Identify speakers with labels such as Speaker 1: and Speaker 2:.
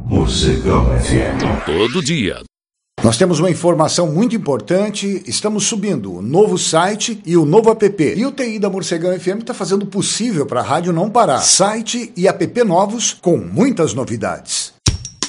Speaker 1: Morcegão FM.
Speaker 2: Todo dia.
Speaker 3: Nós temos uma informação muito importante, estamos subindo o novo site e o novo app. E o TI da Morcegão FM está fazendo o possível para a rádio não parar. Site e app novos com muitas novidades.